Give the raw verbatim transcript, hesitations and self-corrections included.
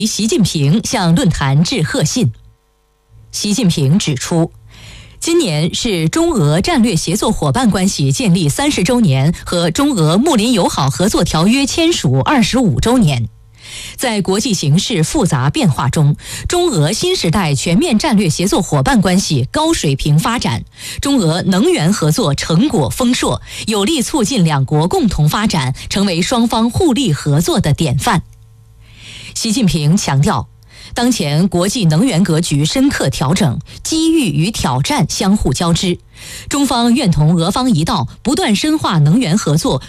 习近平向论坛致贺信。习近平指出，今年是中俄战略协作伙伴关系建立三十周年和中俄睦邻友好合作条约签署二十五周年。在国际形势复杂变化中，中俄新时代全面战略协作伙伴关系高水平发展，中俄能源合作成果丰硕，有力促进两国共同发展，成为双方互利合作的典范。习近平强调，当前国际能源格局深刻调整，机遇与挑战相互交织，中方愿同俄方一道，不断深化能源合作，